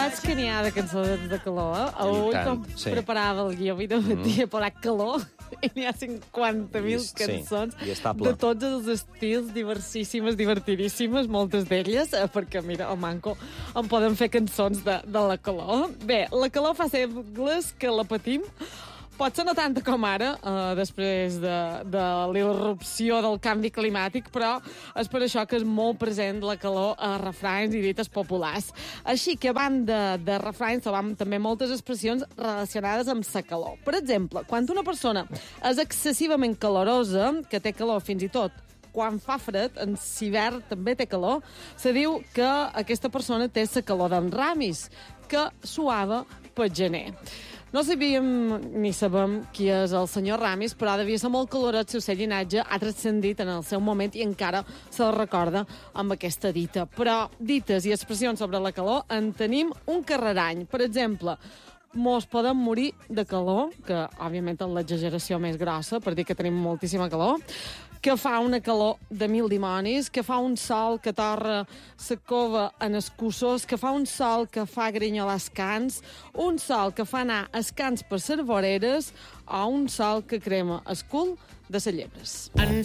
saps que n'hi ha de cançons de calor, eh? Avui, tant, com sí. preparava el guió, avui de matí he posat calor, i n'hi ha 50.000 Sí, cançons i estable. de tots els estils, diversíssimes, divertidíssimes, moltes d'elles, perquè, mira, el manco en poden fer cançons de la calor. Bé, la calor fa segles que la patim, potser no tanta com ara, després de l'irrupció del canvi climàtic, però és per això que és molt present la calor a refranys i dites populars. Així que, a banda de refranys, trobam també moltes expressions relacionades amb la calor. Per exemple, quan una persona és excessivament calorosa, que té calor fins i tot quan fa fred, en hivern també té calor, se diu que aquesta persona té la calor d'en Ramis, que suava pel gener. No sabíem ni sabem qui és el senyor Ramis, però devia ser molt caloret, si el seu llinatge ha transcendit en el seu moment i encara se'l recorda amb aquesta dita. Però dites i expressions sobre la calor en tenim un carrerany. Per exemple, mos podem morir de calor, que òbviament és l'exageració més grossa, per dir que tenim moltíssima calor, que fa una calor de mil dimonis, que fa un sol que torra la cova en escussos, que fa un sol que fa grinyolar els cans, un sol que fa anar els cans per les voreres o un sol que crema el cul de les llebres.